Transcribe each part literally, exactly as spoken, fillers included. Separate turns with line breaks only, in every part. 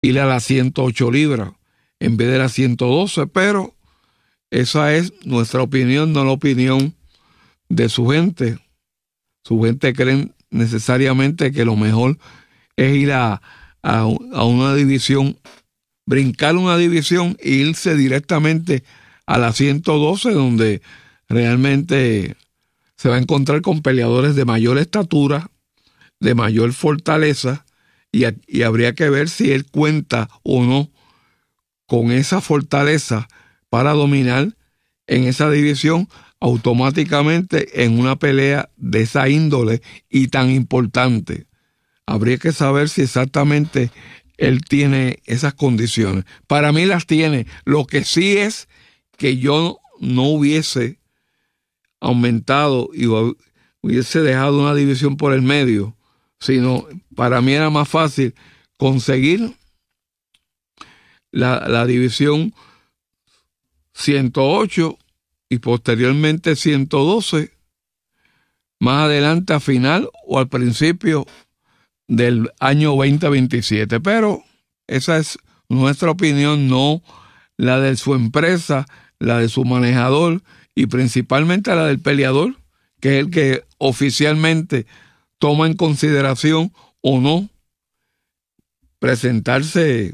ir a las ciento ocho libras en vez de las ciento doce, pero esa es nuestra opinión, no la opinión de su gente. Su gente cree necesariamente que lo mejor es ir a, a, a una división, brincar una división e irse directamente a la ciento doce, donde realmente se va a encontrar con peleadores de mayor estatura, de mayor fortaleza, y, y habría que ver si él cuenta o no con esa fortaleza para dominar en esa división automáticamente en una pelea de esa índole y tan importante. Habría que saber si exactamente él tiene esas condiciones. Para mí las tiene. Lo que sí es que yo no hubiese aumentado y hubiese dejado una división por el medio, sino para mí era más fácil conseguir la, la división ciento ocho y posteriormente ciento doce, más adelante a final o al principio del año veinte veintisiete. Pero esa es nuestra opinión, no la de su empresa, la de su manejador y principalmente la del peleador, que es el que oficialmente toma en consideración o no presentarse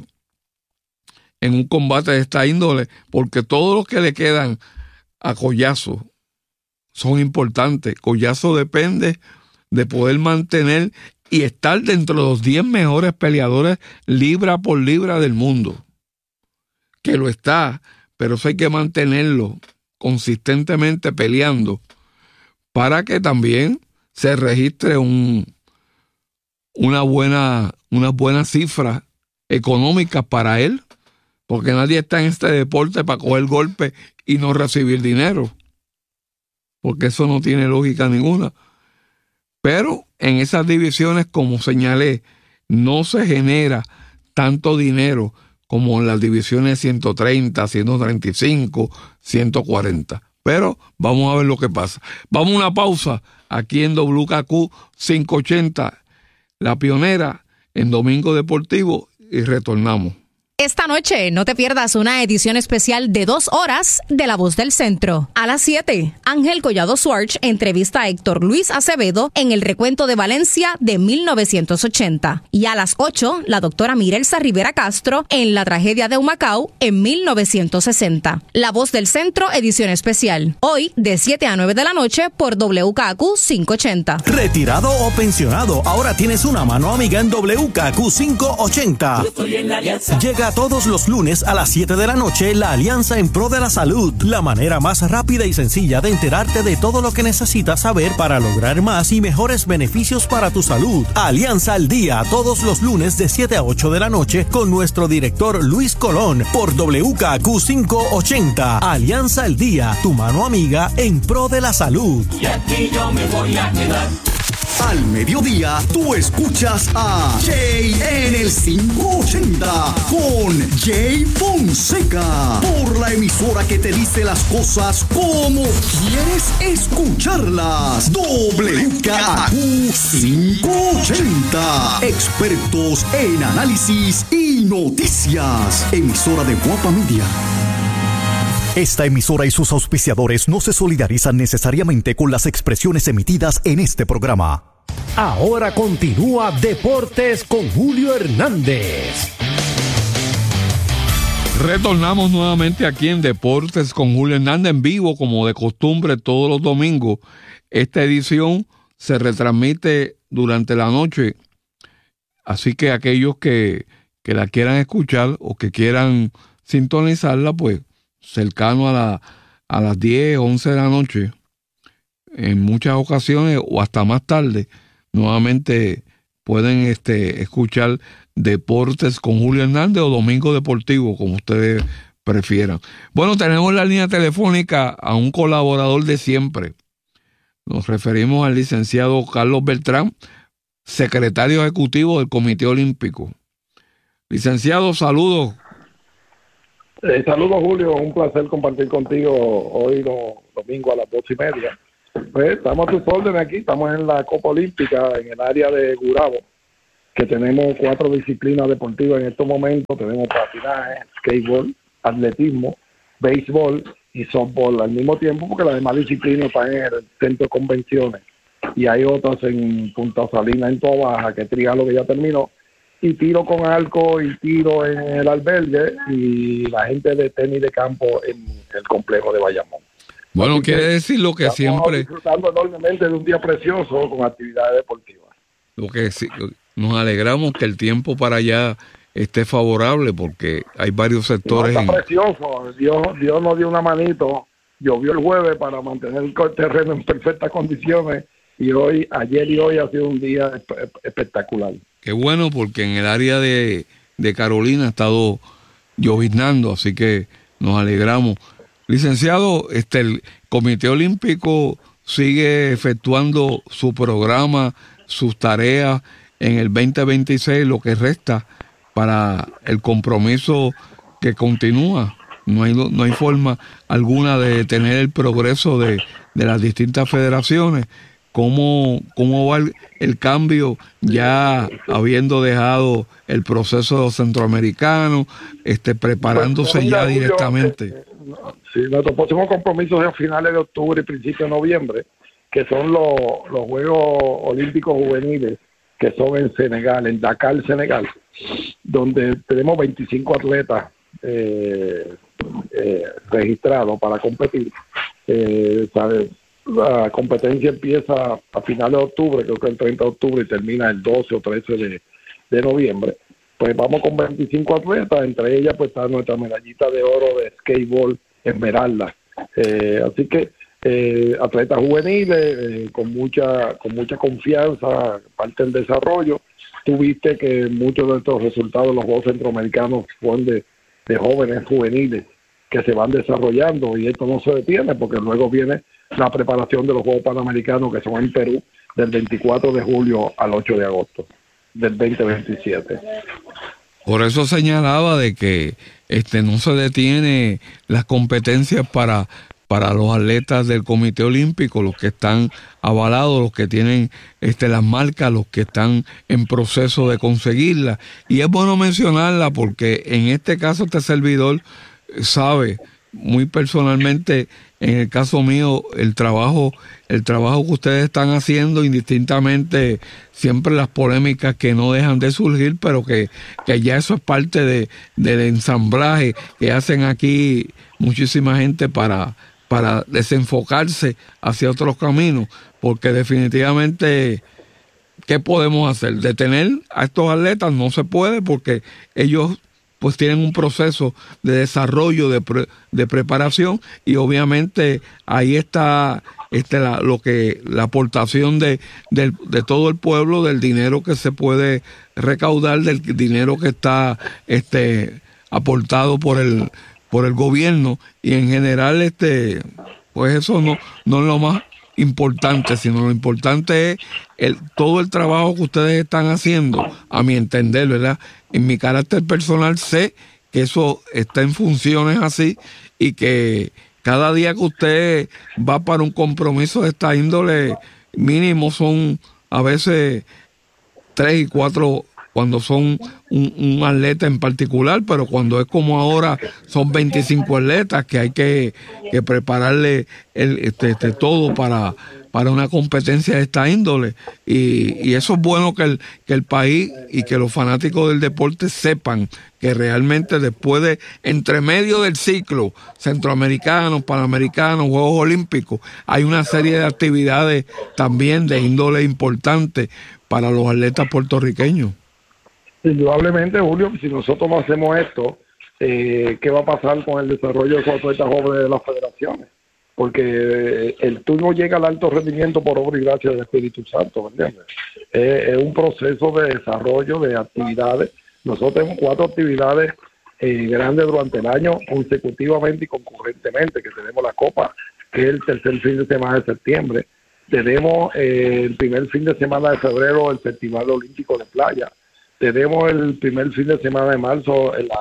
en un combate de esta índole, porque todos los que le quedan a Collazo son importantes. Collazo depende de poder mantener y estar dentro de los diez mejores peleadores libra por libra del mundo, que lo está, pero eso hay que mantenerlo consistentemente peleando para que también se registre un, una buena, una buena cifra económica para él, porque nadie está en este deporte para coger golpes y no recibir dinero, porque eso no tiene lógica ninguna. Pero en esas divisiones, como señalé, no se genera tanto dinero como en las divisiones ciento treinta, ciento treinta y cinco, ciento cuarenta. Pero vamos a ver lo que pasa. Vamos a una pausa aquí en W K Q quinientos ochenta, La Pionera, en Domingo Deportivo, y retornamos.
Esta noche no te pierdas una edición especial de dos horas de La Voz del Centro. A las siete, Ángel Collado Swartz entrevista a Héctor Luis Acevedo en el recuento de Valencia de mil novecientos ochenta. Y a las ocho, la doctora Mirelsa Rivera Castro en la tragedia de Humacao en mil novecientos sesenta. La Voz del Centro, edición especial. Hoy, de siete a nueve de la noche por W K Q quinientos ochenta.
Retirado o pensionado, ahora tienes una mano amiga en W K Q quinientos ochenta.
Yo estoy en la Alianza.
Llega todos los lunes a las siete de la noche la Alianza en Pro de la Salud, la manera más rápida y sencilla de enterarte de todo lo que necesitas saber para lograr más y mejores beneficios para tu salud. Alianza al Día, todos los lunes de siete a ocho de la noche con nuestro director Luis Colón por W K Q quinientos ochenta. Alianza al Día, tu mano amiga en Pro de la Salud.
Y aquí yo me voy a quedar.
Al mediodía, tú escuchas a Jay en el quinientos ochenta con Jay Fonseca por la emisora que te dice las cosas como quieres escucharlas. W K Q quinientos ochenta. Expertos en análisis y noticias. Emisora de Guapa Media.
Esta emisora y sus auspiciadores no se solidarizan necesariamente con las expresiones emitidas en este programa.
Ahora continúa Deportes con Julio Hernández.
Retornamos nuevamente aquí en Deportes con Julio Hernández en vivo, como de costumbre, todos los domingos. Esta edición se retransmite durante la noche, así que aquellos que, que la quieran escuchar o que quieran sintonizarla, pues cercano a, la, a las diez, once de la noche, en muchas ocasiones o hasta más tarde, nuevamente pueden este, escuchar Deportes con Julio Hernández o Domingo Deportivo, como ustedes prefieran. Bueno, tenemos la línea telefónica a un colaborador de siempre. Nos referimos al licenciado Carlos Beltrán, secretario ejecutivo del Comité Olímpico. Licenciado, saludos.
Eh, saludos, Julio, un placer compartir contigo hoy no, domingo a las dos y media. Pues estamos a tus órdenes aquí, estamos en la Copa Olímpica en el área de Gurabo, que tenemos cuatro disciplinas deportivas en estos momentos. Tenemos patinaje, skateboard, atletismo, béisbol y softball al mismo tiempo, porque las demás disciplinas están en el centro de convenciones y hay otras en Punta Salina, en Toa Baja, que es trialo, que ya terminó, y tiro con arco y tiro en el albergue, y la gente de tenis de campo en el complejo de Bayamón.
Bueno,
Así
quiere
que
decir lo que
estamos
siempre...
disfrutando enormemente de un día precioso con actividades deportivas.
Lo que sí, nos alegramos que el tiempo para allá esté favorable, porque hay varios sectores...
No, está
en...
precioso. Dios, Dios nos dio una manito. Llovió el jueves para mantener el terreno en perfectas condiciones, y hoy, ayer y hoy ha sido un día espe- espectacular.
Qué bueno, porque en el área de, de Carolina ha estado lloviznando, así que nos alegramos. Licenciado, este, el Comité Olímpico sigue efectuando su programa, sus tareas en el veinte veintiséis, lo que resta para el compromiso que continúa. No hay, no hay forma alguna de detener el progreso de, de las distintas federaciones. ¿Cómo, cómo va el, el cambio ya habiendo dejado el proceso de los centroamericanos, este, preparándose
Pues, mira,
ya
Julio,
directamente?
eh, no, sí, nuestro próximo compromiso es a finales de octubre y principios de noviembre, que son los, los Juegos Olímpicos Juveniles, que son en Senegal, en Dakar, Senegal, donde tenemos veinticinco atletas eh, eh, registrados para competir. Eh, ¿sabes? La competencia empieza a finales de octubre, creo que el treinta de octubre, y termina el doce o trece de, de noviembre. Pues vamos con veinticinco atletas, entre ellas pues está nuestra medallita de oro de skateboard Esmeralda. Eh, así que eh, atletas juveniles eh, con mucha con mucha confianza, parte del desarrollo. Tuviste que muchos de estos resultados de los Juegos Centroamericanos fueron de, de jóvenes juveniles que se van desarrollando, y esto no se detiene, porque luego viene la preparación de los Juegos Panamericanos, que son en Perú, del veinticuatro de julio al ocho de agosto del veinte veintisiete.
Por eso señalaba de que este no se detiene las competencias para, para los atletas del Comité Olímpico, los que están avalados, los que tienen este las marcas, los que están en proceso de conseguirlas. Y es bueno mencionarla porque en este caso este servidor sabe muy personalmente, en el caso mío, el trabajo el trabajo que ustedes están haciendo, indistintamente siempre las polémicas que no dejan de surgir, pero que, que ya eso es parte de del ensamblaje que hacen aquí muchísima gente para, para desenfocarse hacia otros caminos, porque definitivamente, ¿qué podemos hacer? Detener a estos atletas no se puede, porque ellos pues tienen un proceso de desarrollo, de, pre, de preparación, y obviamente ahí está este, la, lo que la aportación de, de, de todo el pueblo, del dinero que se puede recaudar, del dinero que está este, aportado por el por el gobierno, y en general este pues eso no, no es lo más importante, sino lo importante es el, todo el trabajo que ustedes están haciendo, a mi entender, ¿verdad? En mi carácter personal sé que eso está en funciones así, y que cada día que usted va para un compromiso de esta índole, mínimo son a veces tres y cuatro cuando son un, un atleta en particular, pero cuando es como ahora son veinticinco atletas que hay que, que prepararle el, este, este, todo para, para una competencia de esta índole. Y, y eso es bueno que el, que el país y que los fanáticos del deporte sepan que realmente después de, entre medio del ciclo, centroamericanos, panamericanos, Juegos Olímpicos, hay una serie de actividades también de índole importante para los atletas puertorriqueños.
Indudablemente, Julio, si nosotros no hacemos esto, eh, ¿qué va a pasar con el desarrollo de los atletas jóvenes de las federaciones? Porque el tú no llega al alto rendimiento por obra y gracia del Espíritu Santo, ¿me entiendes? Eh, es un proceso de desarrollo de actividades. Nosotros tenemos cuatro actividades eh, grandes durante el año, consecutivamente y concurrentemente, que tenemos la Copa, que es el tercer fin de semana de septiembre. Tenemos eh, el primer fin de semana de febrero el Festival Olímpico de Playa. Tenemos el primer fin de semana de marzo en la,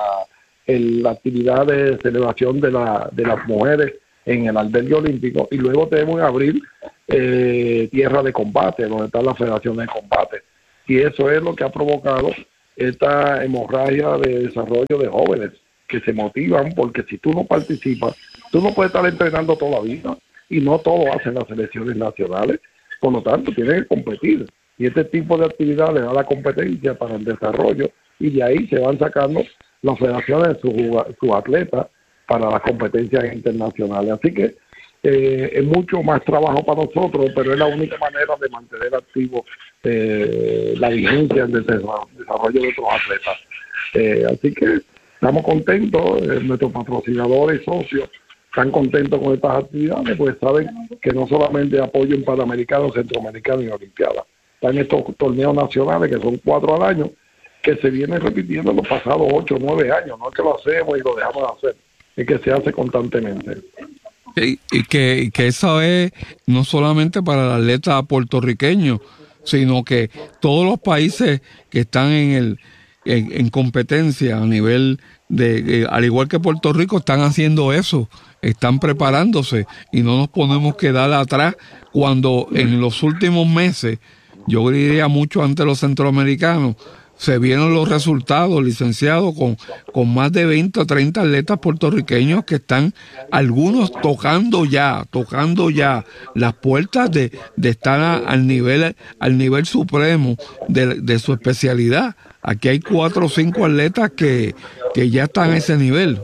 en la actividad de celebración de, la, de las mujeres en el albergue olímpico, y luego tenemos en abril eh, Tierra de Combate, donde está la Federación de Combate. y eso es lo que ha provocado esta hemorragia de desarrollo de jóvenes que se motivan, porque si tú no participas, tú no puedes estar entrenando toda la vida, y no todos hacen las selecciones nacionales, por lo tanto tienen que competir, y este tipo de actividad le da la competencia para el desarrollo, y de ahí se van sacando las federaciones de sus su atletas para las competencias internacionales. Así que eh, es mucho más trabajo para nosotros, pero es la única manera de mantener activo eh, la vigencia del desarrollo de nuestros atletas. Eh, así que estamos contentos, eh, nuestros patrocinadores y socios están contentos con estas actividades, pues saben que no solamente apoyo en Panamericanos, Centroamericanos y Olimpiadas, están estos torneos nacionales que son cuatro al año, que se vienen repitiendo en los pasados ocho o nueve años, no es que lo hacemos y lo dejamos de hacer, es que se hace constantemente.
Y, y, que, y que eso es no solamente para el atleta puertorriqueño, sino que todos los países que están en el en, en competencia a nivel de, eh, al igual que Puerto Rico, están haciendo eso, están preparándose y no nos podemos quedar atrás cuando en los últimos meses, yo diría mucho ante los centroamericanos, se vieron los resultados, licenciados, con, con más de veinte o treinta atletas puertorriqueños que están, algunos tocando ya, tocando ya las puertas de, de estar a, al nivel al nivel supremo de, de su especialidad. Aquí hay cuatro o cinco atletas que, que ya están a ese nivel.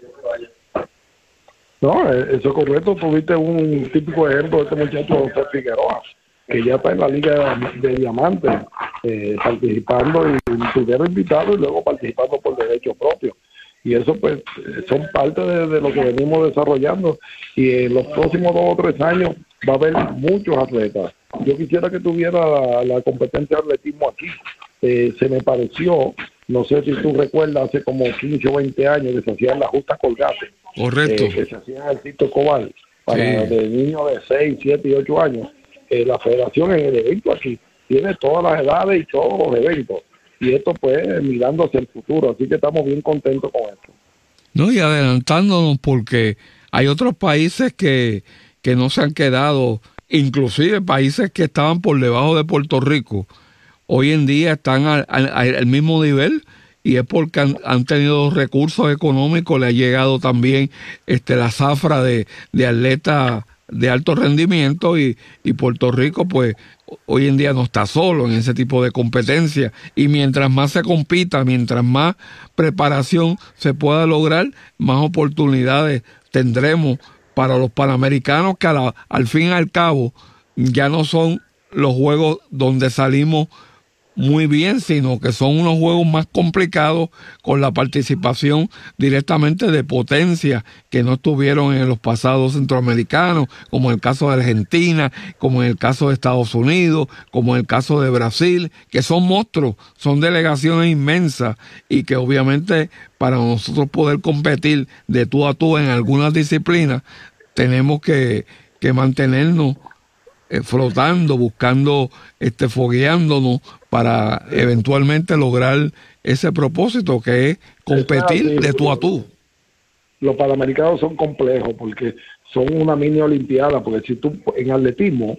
No, eso es correcto. Tuviste un típico ejemplo de este muchacho José Figueroa, que ya está en la Liga de Diamantes, eh, participando y primero invitado y luego participando por derecho propio. Y eso pues son parte de, de lo que venimos desarrollando, y en los próximos dos o tres años va a haber muchos atletas. Yo quisiera que tuviera la, la competencia de atletismo aquí. Eh, se me pareció, no sé si tú recuerdas, hace como quince o veinte años que se hacían las justas colgates.
Correcto.
Eh, que se hacían al Tito Cobal para
Sí.
de niños de seis, siete y ocho años. Eh, la federación en el evento aquí tiene todas las edades y todos los eventos, y esto pues mirando hacia el futuro, así que estamos bien contentos con esto.
No, y adelantándonos, porque hay otros países que, que no se han quedado, inclusive países que estaban por debajo de Puerto Rico, hoy en día están al, al, al mismo nivel, y es porque han, han tenido recursos económicos, le ha llegado también este la zafra de, de atletas de alto rendimiento, y, y Puerto Rico pues hoy en día no está solo en ese tipo de competencia, y mientras más se compita, mientras más preparación se pueda lograr, más oportunidades tendremos para los panamericanos, que a la, al fin y al cabo ya no son los juegos donde salimos muy bien, sino que son unos juegos más complicados, con la participación directamente de potencias que no estuvieron en los pasados centroamericanos, como en el caso de Argentina, como en el caso de Estados Unidos, como en el caso de Brasil, que son monstruos, son delegaciones inmensas, y que obviamente para nosotros poder competir de tú a tú en algunas disciplinas, tenemos que, que mantenernos eh, flotando, buscando, este, fogueándonos para eventualmente lograr ese propósito, que es competir de tú a tú.
Los panamericanos son complejos porque son una mini olimpiada, porque si tú en atletismo,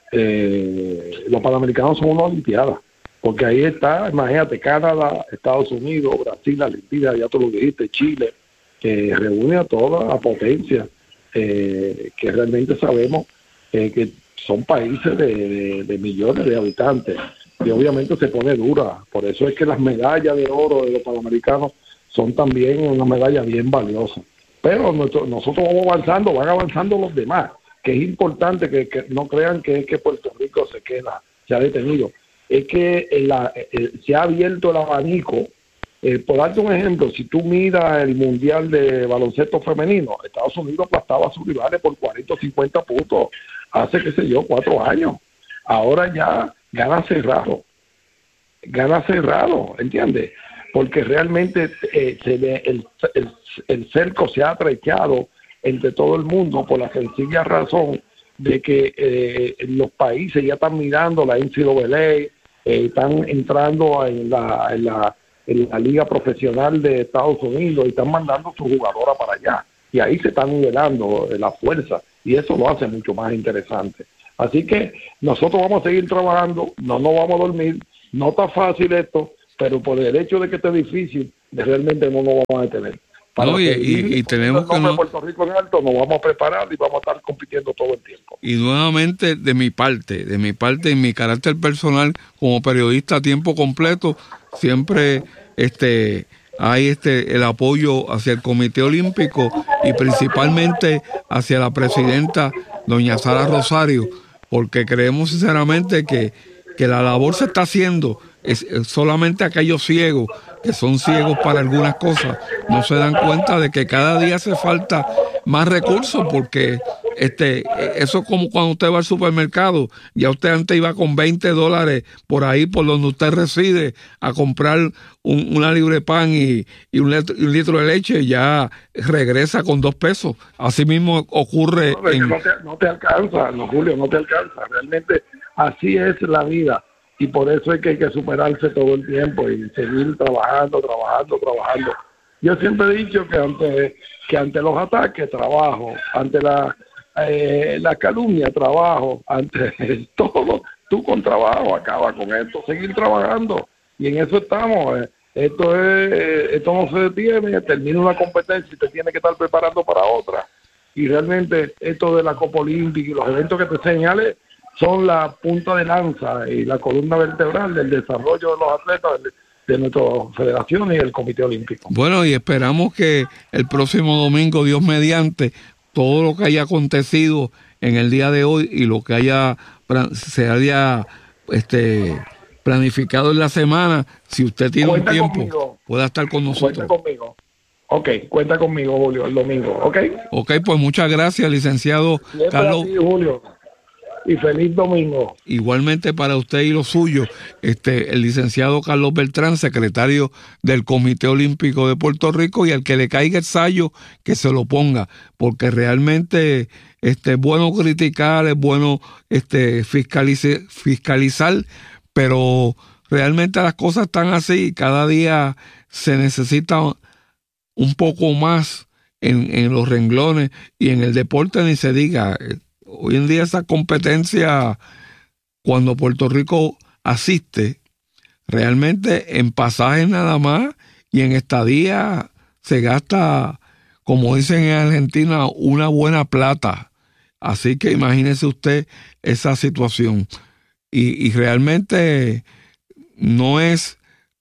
eh, los panamericanos son una olimpiada, porque ahí está, imagínate, Canadá, Estados Unidos, Brasil, Argentina, ya tú lo dijiste, Chile, que reúne a toda la potencia, eh, que realmente sabemos eh, que son países de, de, de millones de habitantes, y obviamente se pone dura. Por eso es que las medallas de oro de los panamericanos son también una medalla bien valiosa. Pero nuestro, nosotros vamos avanzando, van avanzando los demás, que es importante que, que no crean que es que Puerto Rico se queda, se ha detenido. Es que la, eh, se ha abierto el abanico. Eh, por darte un ejemplo, si tú miras el Mundial de Baloncesto Femenino, Estados Unidos aplastaba a sus rivales por cuarenta o cincuenta puntos hace, qué sé yo, cuatro años. Ahora ya gana cerrado, gana cerrado, ¿entiendes? Porque realmente eh, se ve el, el, el cerco se ha atrechado entre todo el mundo, por la sencilla razón de que eh, los países ya están mirando la N C A A, eh, están entrando en la, en, la, en la liga profesional de Estados Unidos y están mandando su jugadora para allá, y ahí se están nivelando la fuerza, y eso lo hace mucho más interesante. Así que nosotros vamos a seguir trabajando, no nos vamos a dormir, no está fácil esto, pero por el hecho de que esté difícil, realmente no nos vamos a detener. Para
no, y, y, y tenemos que no...
Puerto Rico en alto, nos vamos a preparar y vamos a estar compitiendo todo el tiempo.
Y nuevamente, de mi parte, de mi parte, en mi carácter personal, como periodista a tiempo completo, siempre este hay este el apoyo hacia el Comité Olímpico y principalmente hacia la presidenta, doña Sara Rosario, porque creemos sinceramente que, que la labor se está haciendo. Es, es solamente aquellos ciegos que son ciegos para algunas cosas no se dan cuenta de que cada día hace falta más recursos, porque este eso es como cuando usted va al supermercado. Ya usted antes iba con veinte dólares por ahí por donde usted reside a comprar un, una libre pan y, y un, litro, un litro de leche, y ya regresa con dos pesos. Así mismo ocurre.
No,
en...
no, te, no te alcanza, no, Julio, no te alcanza. Realmente así es la vida. Y por eso es que hay que superarse todo el tiempo y seguir trabajando, trabajando, trabajando. Yo siempre he dicho que ante que ante los ataques, trabajo, ante la, eh, la calumnia, trabajo, ante todo, tú con trabajo acaba con esto, seguir trabajando. Y en eso estamos. Eh. Esto es, esto no se detiene, termina una competencia y te tiene que estar preparando para otra. Y realmente esto de la Copa Olímpica y los eventos que te señale son la punta de lanza y la columna vertebral del desarrollo de los atletas de, de nuestra federación y del Comité Olímpico.
Bueno, y esperamos que el próximo domingo, Dios mediante, todo lo que haya acontecido en el día de hoy y lo que haya se haya este planificado en la semana, si usted tiene cuenta un tiempo, conmigo. Pueda estar con nosotros.
Cuenta conmigo. Ok, cuenta conmigo, Julio, el domingo, ¿ok?
Ok, pues muchas gracias, licenciado
Siempre
Carlos.
Ti, Julio. Y feliz domingo.
Igualmente para usted y los suyos, este, el licenciado Carlos Beltrán, secretario del Comité Olímpico de Puerto Rico, y al que le caiga el sayo, que se lo ponga, porque realmente este, es bueno criticar, es bueno este, fiscalizar, fiscalizar, pero realmente las cosas están así, cada día se necesita un poco más en, en los renglones, y en el deporte ni se diga. Hoy en día esa competencia, cuando Puerto Rico asiste, realmente en pasajes nada más y en estadía se gasta, como dicen en Argentina, una buena plata. Así que imagínese usted esa situación. Y, y realmente no es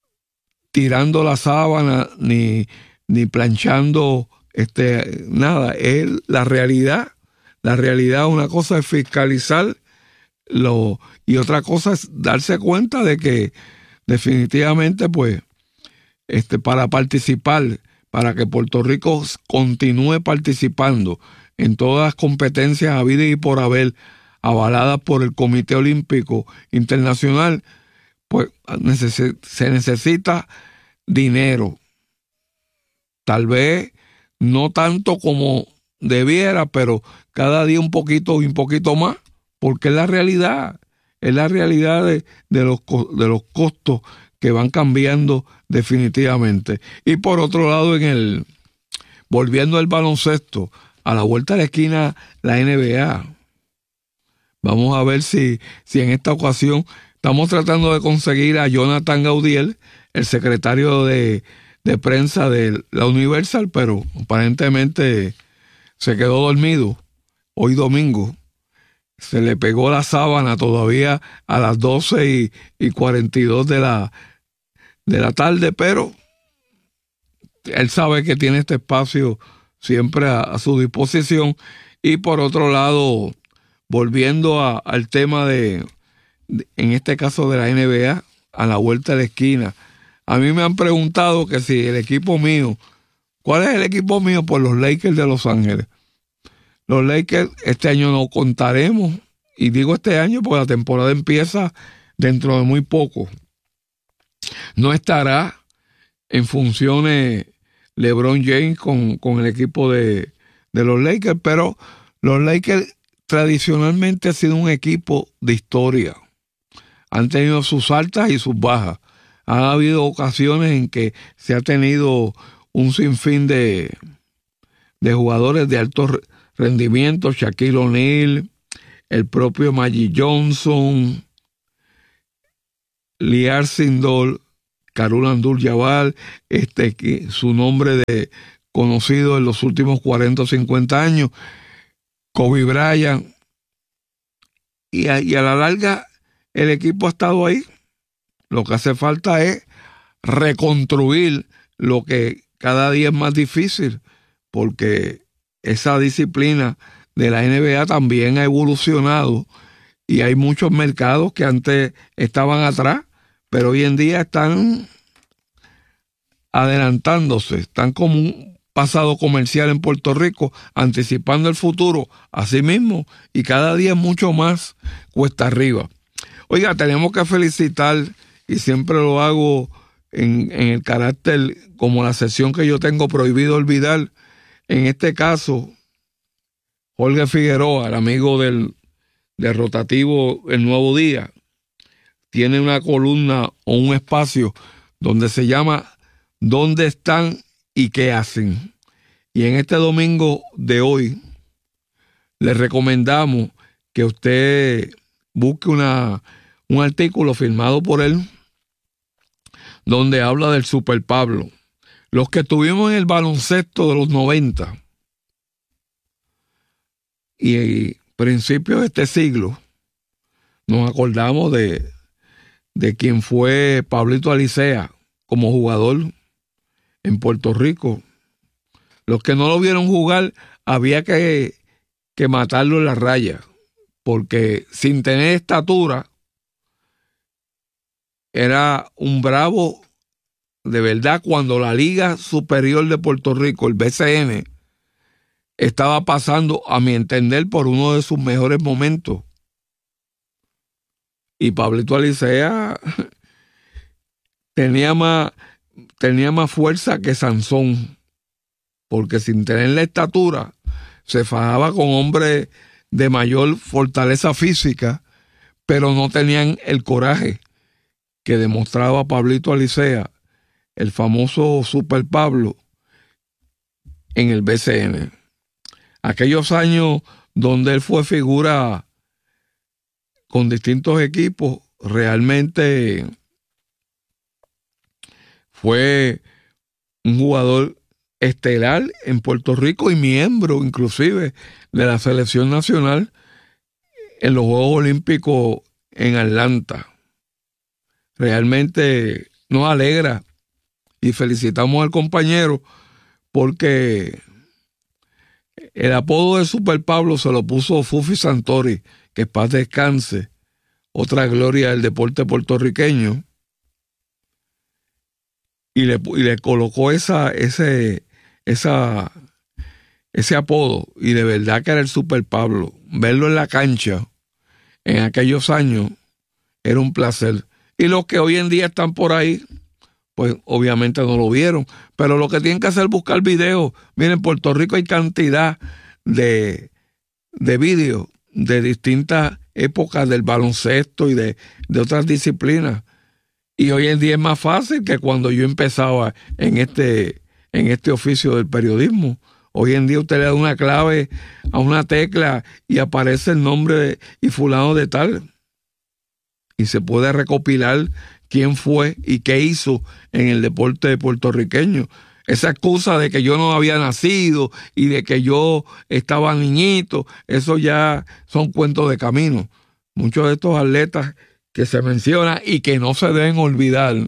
tirando la sábana ni, ni planchando este, nada, es la realidad. La realidad, una cosa es fiscalizar lo, y otra cosa es darse cuenta de que definitivamente, pues, este, para participar, para que Puerto Rico continúe participando en todas las competencias habidas y por haber, avaladas por el Comité Olímpico Internacional, pues neces- se necesita dinero. Tal vez no tanto como debiera, pero cada día un poquito y un poquito más, porque es la realidad, es la realidad de, de, los, de los costos que van cambiando definitivamente. Y por otro lado, en el volviendo al baloncesto, a la vuelta de la esquina, la N B A. Vamos a ver si, si en esta ocasión estamos tratando de conseguir a Jonathan Gaudiel, el secretario de, de prensa de la Universal, pero aparentemente se quedó dormido hoy domingo. Se le pegó la sábana todavía a las doce y, y cuarenta y dos de la, de la tarde, pero él sabe que tiene este espacio siempre a, a su disposición. Y por otro lado, volviendo a, al tema de, de, en este caso de la N B A, a la vuelta de la esquina, a mí me han preguntado que si el equipo mío, ¿cuál es el equipo mío? Pues los Lakers de Los Ángeles. Los Lakers este año no contaremos, y digo este año porque la temporada empieza dentro de muy poco. No estará en funciones LeBron James con, con el equipo de, de los Lakers, pero los Lakers tradicionalmente han sido un equipo de historia. Han tenido sus altas y sus bajas. Han habido ocasiones en que se ha tenido un sinfín de, de jugadores de alto rendimiento, Shaquille O'Neal, el propio Magic Johnson, Liar Sindol, Kareem Abdul-Jabbar, este, que su nombre de conocido en los últimos cuarenta o cincuenta años, Kobe Bryant, y a, y a la larga el equipo ha estado ahí. Lo que hace falta es reconstruir lo que cada día es más difícil, porque esa disciplina de la N B A también ha evolucionado y hay muchos mercados que antes estaban atrás, pero hoy en día están adelantándose, están como un pasado comercial en Puerto Rico, anticipando el futuro a sí mismo, y cada día es mucho más cuesta arriba. Oiga, tenemos que felicitar, y siempre lo hago en, en el carácter como la sesión que yo tengo prohibido olvidar, en este caso, Jorge Figueroa, el amigo del, del rotativo El Nuevo Día, tiene una columna o un espacio donde se llama ¿Dónde están y qué hacen? Y en este domingo de hoy le recomendamos que usted busque una, un artículo firmado por él donde habla del Super Pablo. Los que estuvimos en el baloncesto de los noventa y principios de este siglo, nos acordamos de, de quien fue Pablito Alicea como jugador en Puerto Rico. Los que no lo vieron jugar, había que, que matarlo en la raya, porque sin tener estatura, era un bravo de verdad. Cuando la Liga Superior de Puerto Rico, el B C N, estaba pasando, a mi entender, por uno de sus mejores momentos. Y Pablito Alicea tenía más, tenía más fuerza que Sansón, porque sin tener la estatura, se fajaba con hombres de mayor fortaleza física, pero no tenían el coraje que demostraba Pablito Alicea, el famoso Super Pablo, en el B C N. Aquellos años donde él fue figura con distintos equipos, realmente fue un jugador estelar en Puerto Rico y miembro inclusive de la selección nacional en los Juegos Olímpicos en Atlanta. Realmente nos alegra y felicitamos al compañero, porque el apodo de Super Pablo se lo puso Fufi Santori, que en paz descanse, otra gloria del deporte puertorriqueño, y le, y le colocó esa, ese, esa, ese apodo, y de verdad que era el Super Pablo. Verlo en la cancha en aquellos años era un placer. Y los que hoy en día están por ahí, pues obviamente no lo vieron, pero lo que tienen que hacer es buscar videos. Miren, en Puerto Rico hay cantidad de, de videos de distintas épocas del baloncesto y de, de otras disciplinas. Y hoy en día es más fácil que cuando yo empezaba en este, en este oficio del periodismo. Hoy en día usted le da una clave a una tecla y aparece el nombre de, y fulano de tal. Y se puede recopilar quién fue y qué hizo en el deporte puertorriqueño. Esa excusa de que yo no había nacido y de que yo estaba niñito, eso ya son cuentos de camino. Muchos de estos atletas que se mencionan y que no se deben olvidar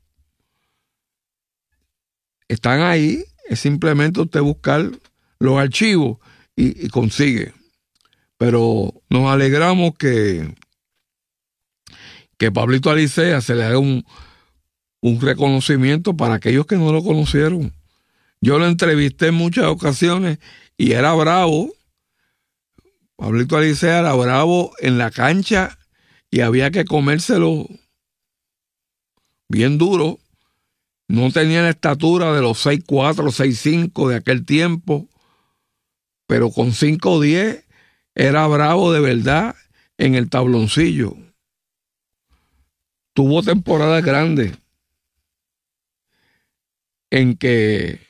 están ahí. Es simplemente usted buscar los archivos y, y consigue. Pero nos alegramos que que Pablito Alicea se le haga un, un reconocimiento para aquellos que no lo conocieron. Yo lo entrevisté en muchas ocasiones y era bravo. Pablito Alicea era bravo en la cancha y había que comérselo bien duro. No tenía la estatura de los seis cuatro, seis cinco de aquel tiempo, pero con cinco diez era bravo de verdad en el tabloncillo. Tuvo temporadas grandes en que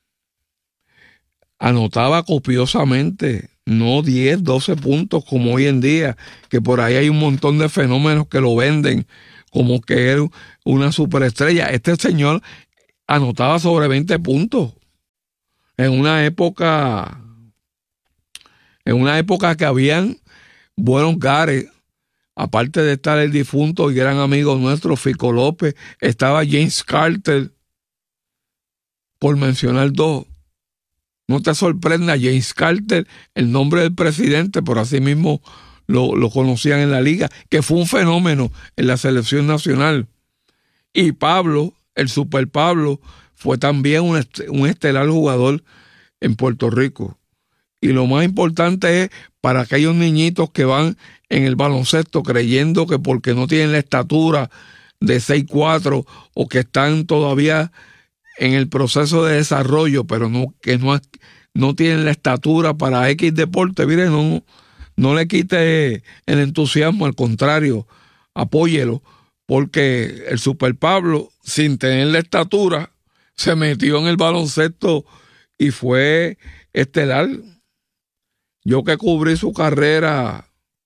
anotaba copiosamente, no diez, doce puntos como hoy en día, que por ahí hay un montón de fenómenos que lo venden como que era una superestrella. Este señor anotaba sobre veinte puntos en una época, en una época que habían buenos gares. Aparte de estar el difunto y gran amigo nuestro, Fico López, estaba James Carter, por mencionar dos. No te sorprenda, James Carter, el nombre del presidente, por así mismo lo, lo conocían en la liga, que fue un fenómeno en la selección nacional. Y Pablo, el Super Pablo, fue también un, est- un estelar jugador en Puerto Rico. Y lo más importante es para aquellos niñitos que van en el baloncesto creyendo que porque no tienen la estatura de seis cuatro o que están todavía en el proceso de desarrollo, pero no que no, no tienen la estatura para X deporte, mire, no, no le quite el entusiasmo, al contrario, apóyelo, porque el Super Pablo, sin tener la estatura, se metió en el baloncesto y fue estelar. Yo que cubrí su carrera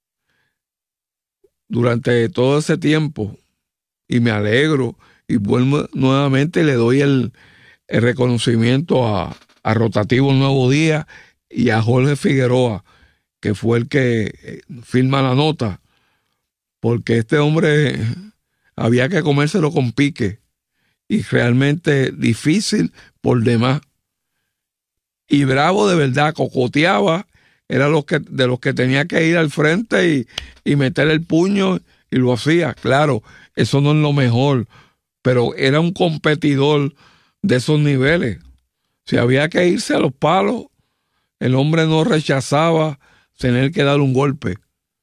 durante todo ese tiempo y me alegro y vuelvo nuevamente y le doy el, el reconocimiento a, a Rotativo Nuevo Día y a Jorge Figueroa, que fue el que firma la nota, porque este hombre había que comérselo con pique y realmente difícil por demás. Y bravo de verdad, cocoteaba, era los que, de los que tenía que ir al frente y, y meter el puño y lo hacía. Claro, eso no es lo mejor, pero era un competidor de esos niveles. Si había que irse a los palos, el hombre no rechazaba tener que dar un golpe.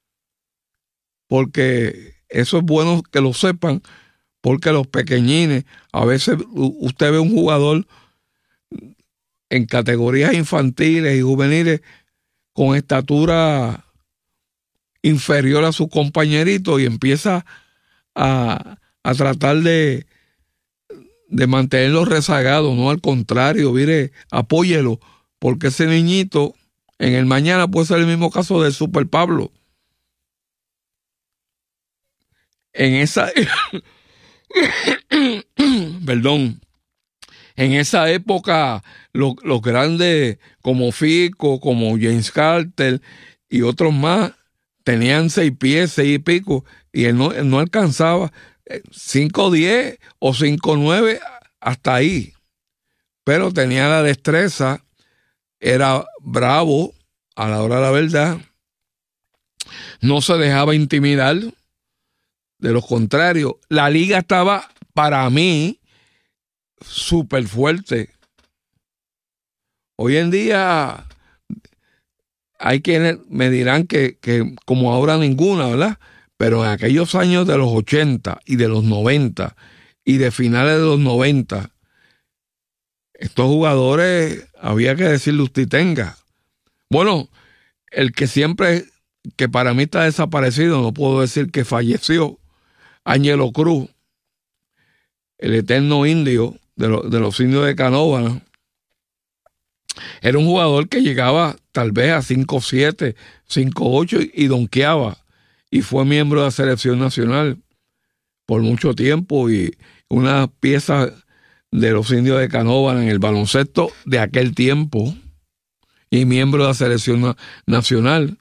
Porque eso es bueno que lo sepan, porque los pequeñines, a veces usted ve un jugador en categorías infantiles y juveniles con estatura inferior a sus compañeritos y empieza a, a tratar de, de mantenerlos rezagados, no, al contrario, mire, apóyelo, porque ese niñito en el mañana puede ser el mismo caso del Super Pablo. En esa perdón, en esa época los, los grandes como Fico, como James Carter y otros más tenían seis pies, seis y pico, y él no, él no alcanzaba cinco diez o cinco nueve hasta ahí, pero tenía la destreza, era bravo a la hora de la verdad, no se dejaba intimidar. De lo contrario, la liga estaba para mí súper fuerte. Hoy en día hay quienes me dirán que, que como ahora ninguna, ¿verdad? Pero en aquellos años de los ochenta y de los noventa y de finales de los noventa, estos jugadores había que decirle usted tenga. Bueno, el que siempre, que para mí está desaparecido, no puedo decir que falleció, Ángelo Cruz, el eterno indio de, lo, de los indios de Canóvana, era un jugador que llegaba tal vez a cinco siete, cinco ocho y, y donkeaba, y fue miembro de la selección nacional por mucho tiempo y una pieza de los indios de Canóvana en el baloncesto de aquel tiempo y miembro de la selección na- nacional.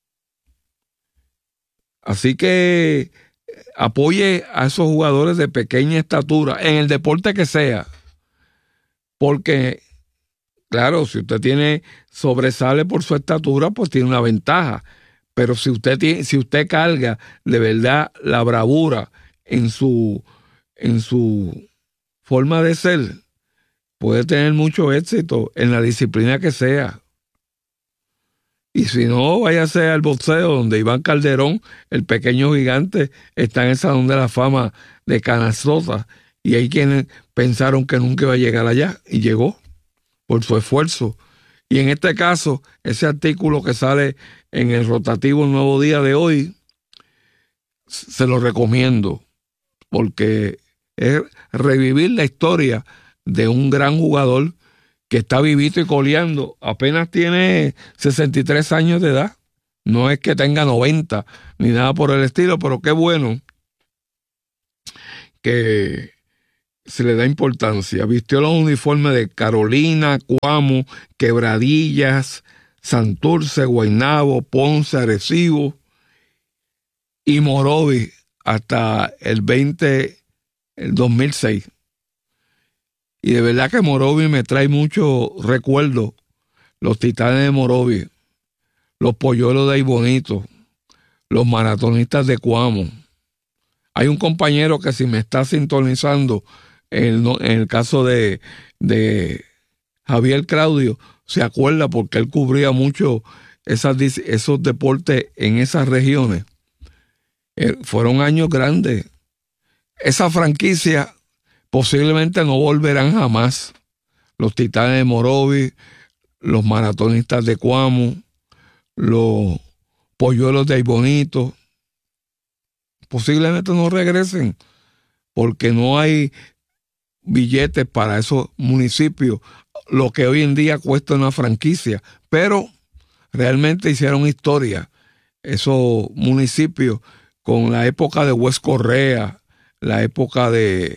Así que apoye a esos jugadores de pequeña estatura en el deporte que sea, porque claro, si usted tiene sobresale por su estatura, pues tiene una ventaja, pero si usted tiene, si usted carga de verdad la bravura en su en su forma de ser, puede tener mucho éxito en la disciplina que sea. Y si no, váyase al boxeo, donde Iván Calderón, el pequeño gigante, está en el Salón de la Fama de Canastota. Y hay quienes pensaron que nunca iba a llegar allá, y llegó por su esfuerzo. Y en este caso, ese artículo que sale en el Rotativo El Nuevo Día de hoy, se lo recomiendo, porque es revivir la historia de un gran jugador que está vivito y coleando, apenas tiene sesenta y tres años de edad, no es que tenga noventa ni nada por el estilo, pero qué bueno que se le da importancia. Vistió los uniformes de Carolina, Cuamo, Quebradillas, Santurce, Guaynabo, Ponce, Arecibo y Morovis hasta el veinte, el dos mil seis. Y de verdad que Morovis me trae mucho recuerdo. Los Titanes de Morovis, los Polluelos de Aybonito, los maratonistas de Cuamo. Hay un compañero que si me está sintonizando, en, en el caso de, de Javier Claudio, se acuerda porque él cubría mucho esas, esos deportes en esas regiones. Eh, fueron años grandes. Esa franquicia posiblemente no volverán jamás. Los Titanes de Morovis, los maratonistas de Cuamo, los Polluelos de Aybonito, posiblemente no regresen porque no hay billetes para esos municipios, lo que hoy en día cuesta una franquicia, pero realmente hicieron historia esos municipios con la época de Wes Correa, la época de,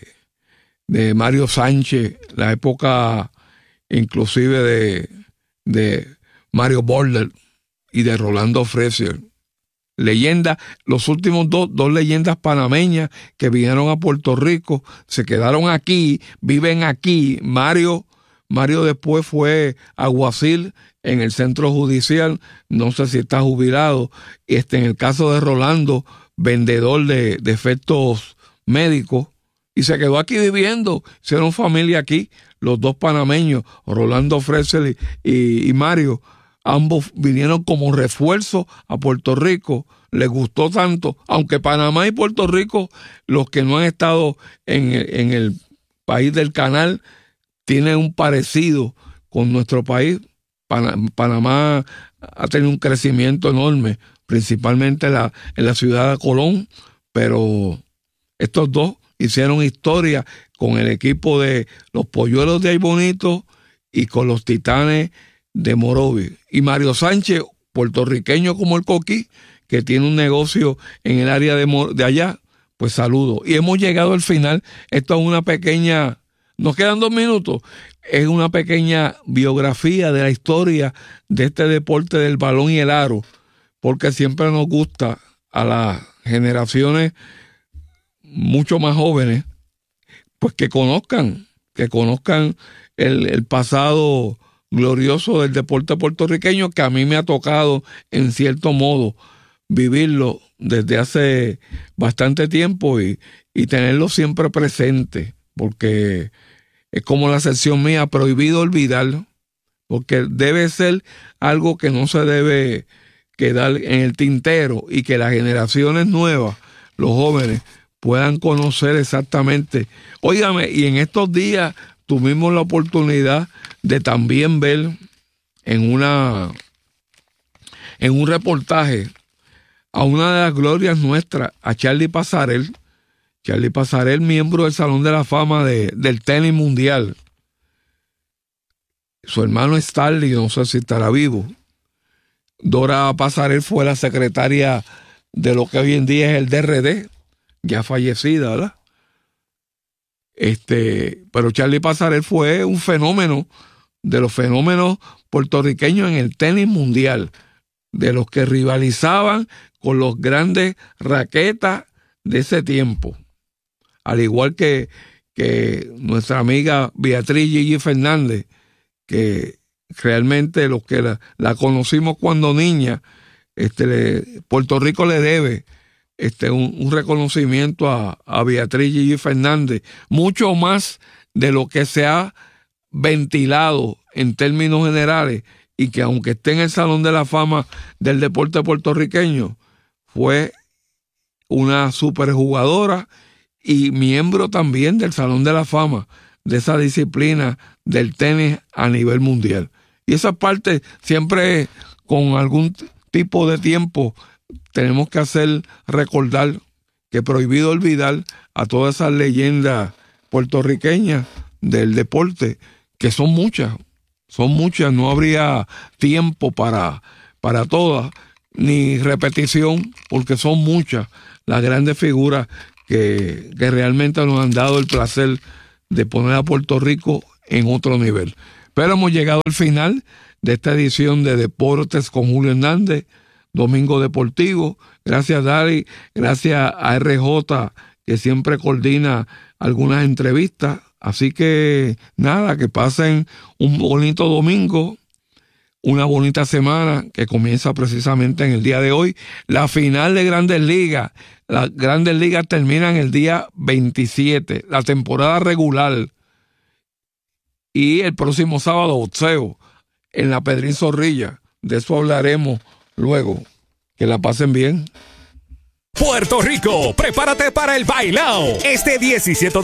de Mario Sánchez, la época inclusive de, de Mario Border y de Rolando Freser. Leyenda, los últimos dos, dos leyendas panameñas que vinieron a Puerto Rico, se quedaron aquí, viven aquí. Mario, Mario después fue alguacil en el centro judicial, no sé si está jubilado. Este, en el caso de Rolando, vendedor de, de efectos médicos, y se quedó aquí viviendo, hicieron familia aquí, los dos panameños, Rolando Freser y, y, y Mario. Ambos vinieron como refuerzo a Puerto Rico. Les gustó tanto, aunque Panamá y Puerto Rico, los que no han estado en el, en el país del canal, tienen un parecido con nuestro país. Pan, Panamá ha tenido un crecimiento enorme, principalmente en la, en la ciudad de Colón, pero estos dos hicieron historia con el equipo de los Polluelos de Aybonito y con los Titanes de Morovis. Y Mario Sánchez, puertorriqueño como el Coquí, que tiene un negocio en el área de, de allá, pues saludo. Y hemos llegado al final. Esto es una pequeña, nos quedan dos minutos, es una pequeña biografía de la historia de este deporte del balón y el aro, porque siempre nos gusta a las generaciones mucho más jóvenes, pues que conozcan, que conozcan el, el pasado glorioso del deporte puertorriqueño, que a mí me ha tocado en cierto modo vivirlo desde hace bastante tiempo y, y tenerlo siempre presente, porque es como la sección mía, prohibido olvidar, porque debe ser algo que no se debe quedar en el tintero y que las generaciones nuevas, los jóvenes, puedan conocer exactamente. Óigame, y en estos días tuvimos la oportunidad de también ver en una en un reportaje a una de las glorias nuestras, a Charlie Pasarel. Charlie Pasarel, miembro del Salón de la Fama de, del tenis mundial. Su hermano Starley, no sé si estará vivo. Dora Pasarel fue la secretaria de lo que hoy en día es el D R D, ya fallecida, ¿verdad? Este, pero Charlie Pasarel fue un fenómeno de los fenómenos puertorriqueños en el tenis mundial, de los que rivalizaban con los grandes raquetas de ese tiempo. Al igual que, que nuestra amiga Beatriz Gigi Fernández, que realmente los que la, la conocimos cuando niña, este, le, Puerto Rico le debe Este, un, un reconocimiento a, a Beatriz Gigi Fernández, mucho más de lo que se ha ventilado en términos generales, y que aunque esté en el Salón de la Fama del deporte puertorriqueño, fue una superjugadora y miembro también del Salón de la Fama de esa disciplina del tenis a nivel mundial. Y esa parte siempre con algún t- tipo de tiempo tenemos que hacer recordar que prohibido olvidar a todas esas leyendas puertorriqueñas del deporte, que son muchas, son muchas, no habría tiempo para, para todas, ni repetición, porque son muchas las grandes figuras que, que realmente nos han dado el placer de poner a Puerto Rico en otro nivel. Pero hemos llegado al final de esta edición de Deportes con Julio Hernández, Domingo Deportivo. Gracias, Dari. Gracias a R J, que siempre coordina algunas entrevistas. Así que nada, que pasen un bonito domingo, una bonita semana que comienza precisamente en el día de hoy. La final de Grandes Ligas. Las Grandes Ligas terminan el día veintisiete, la temporada regular. Y el próximo sábado, boxeo en la Pedrín Zorrilla. De eso hablaremos luego. Que la pasen bien.
Puerto Rico, prepárate para el bailao. Este diecisiete